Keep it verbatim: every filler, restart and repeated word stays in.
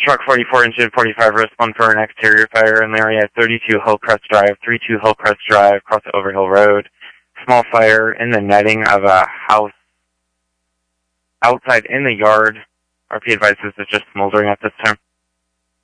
Truck forty-four engine forty-five respond for an exterior fire in the area at thirty-two Hillcrest Drive, thirty-two Hillcrest Drive, across Overhill Road. Small fire in the netting of a house outside in the yard. R P advises it's just smoldering at this time.